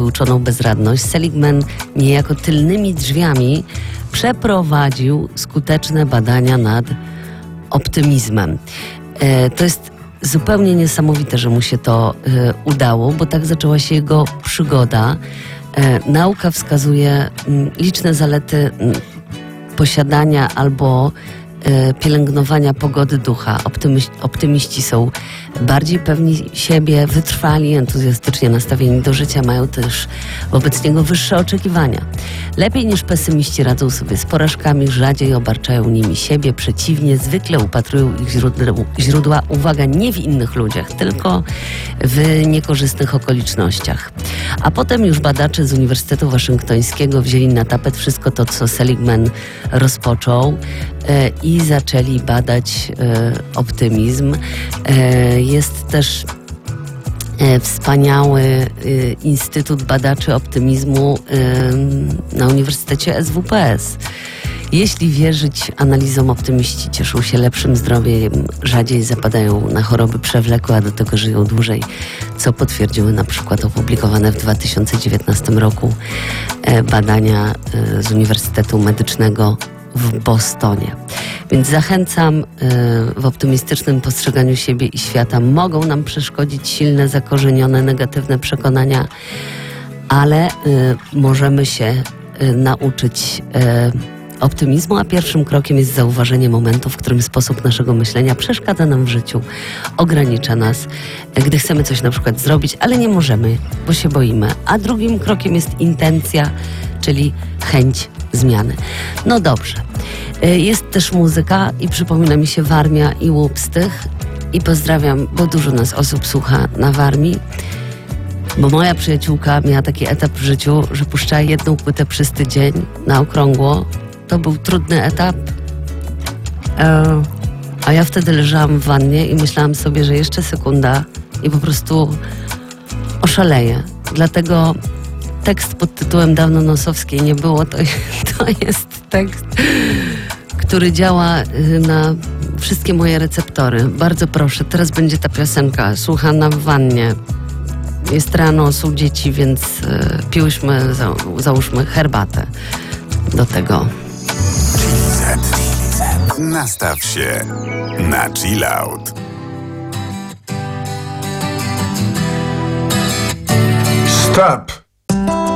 wyuczoną bezradność, Seligman niejako tylnymi drzwiami przeprowadził skuteczne badania nad optymizmem. To jest zupełnie niesamowite, że mu się to udało, bo tak zaczęła się jego przygoda. Nauka wskazuje liczne zalety posiadania albo pielęgnowania pogody ducha. Optymiści są bardziej pewni siebie, wytrwali, entuzjastycznie nastawieni do życia, mają też wobec niego wyższe oczekiwania. Lepiej niż pesymiści radzą sobie z porażkami, rzadziej obarczają nimi siebie, przeciwnie, zwykle upatrują ich źródła, uwaga, nie w innych ludziach, tylko w niekorzystnych okolicznościach. A potem już badacze z Uniwersytetu Waszyngtońskiego wzięli na tapet wszystko to, co Seligman rozpoczął i zaczęli badać optymizm. Jest też wspaniały Instytut Badaczy Optymizmu na Uniwersytecie SWPS. Jeśli wierzyć analizom, optymiści cieszą się lepszym zdrowiem, rzadziej zapadają na choroby przewlekłe, a do tego żyją dłużej, co potwierdziły na przykład opublikowane w 2019 roku badania z Uniwersytetu Medycznego w Bostonie. Więc zachęcam, w optymistycznym postrzeganiu siebie i świata mogą nam przeszkodzić silne, zakorzenione, negatywne przekonania, ale możemy się nauczyć optymizmu, a pierwszym krokiem jest zauważenie momentu, w którym sposób naszego myślenia przeszkadza nam w życiu, ogranicza nas, gdy chcemy coś na przykład zrobić, ale nie możemy, bo się boimy. A drugim krokiem jest intencja, czyli chęć zmiany. No dobrze. Jest też muzyka i przypomina mi się Warmia i Łupstych i pozdrawiam, bo dużo nas osób słucha na Warmii, bo moja przyjaciółka miała taki etap w życiu, że puszczała jedną płytę przez tydzień na okrągło. To był trudny etap, a ja wtedy leżałam w wannie i myślałam sobie, że jeszcze sekunda i po prostu oszaleję. Dlatego tekst pod tytułem Dawno Nosowskiej nie było, to jest tekst, który działa na wszystkie moje receptory. Bardzo proszę, teraz będzie ta piosenka słuchana w wannie. Jest rano, są dzieci, więc piłyśmy, załóżmy, herbatę do tego. Nastaw się na chill out. Stop!